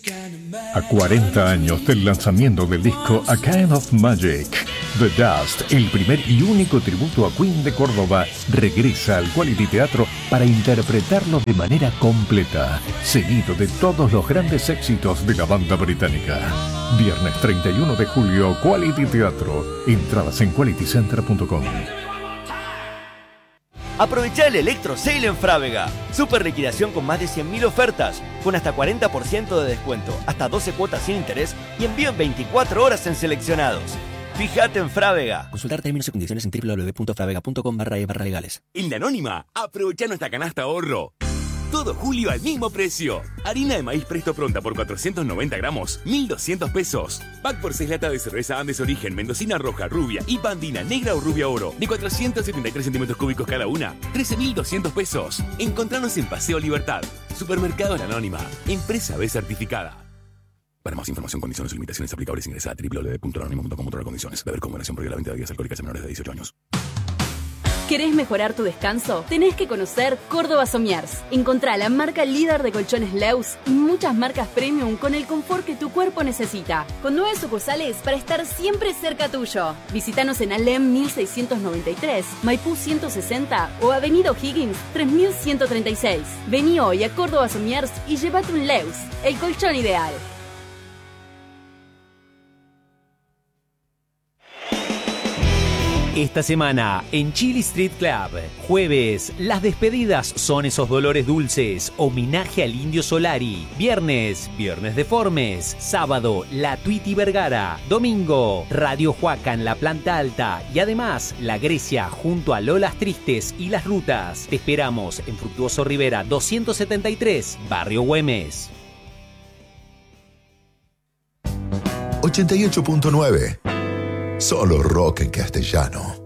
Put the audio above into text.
A 40 años del lanzamiento del disco A Kind of Magic, The Dust, el primer y único tributo a Queen de Córdoba, regresa al Quality Teatro para interpretarlo de manera completa, seguido de todos los grandes éxitos de la banda británica. Viernes 31 de julio, Quality Teatro. Entradas en qualitycenter.com. Aprovecha el Electro Sale en Frávega. Super liquidación con más de 100.000 ofertas, con hasta 40% de descuento, hasta 12 cuotas sin interés y envío en 24 horas en seleccionados. Fíjate en Frávega. Consultar términos y condiciones en www.fravega.com/legales. En La Anónima, aprovecha nuestra canasta ahorro. Todo julio al mismo precio. Harina de maíz Presto Pronta por 490 gramos, 1.200 pesos. Pack por 6 latas de cerveza Andes Origen, Mendocina Roja, Rubia y Pandina Negra o Rubia Oro, de 473 centímetros cúbicos cada una, 13.200 pesos. Encontranos en Paseo Libertad. Supermercado La Anónima. Empresa B certificada. Para más información, condiciones y limitaciones aplicables, ingresa a www.lanonima.com/condiciones. Beber con moderación, prohibida la venta de bebidas alcohólicas a menores de 18 años. ¿Querés mejorar tu descanso? Tenés que conocer Córdoba Somiers. Encontrá la marca líder de colchones Leus y muchas marcas premium con el confort que tu cuerpo necesita. Con 9 sucursales para estar siempre cerca tuyo. Visítanos en Alem 1693, Maipú 160 o Avenida O'Higgins 3136. Vení hoy a Córdoba Somiers y llévate un Leus, el colchón ideal. Esta semana en Chili Street Club, jueves, las despedidas son esos dolores dulces, homenaje al Indio Solari. Viernes, Viernes Deformes. Sábado, La Tweety Vergara. Domingo, Radio Huaca en la planta alta. Y además, La Grecia junto a Lolas Tristes y Las Rutas. Te esperamos en Fructuoso Rivera 273, Barrio Güemes. 88.9. Solo rock en castellano.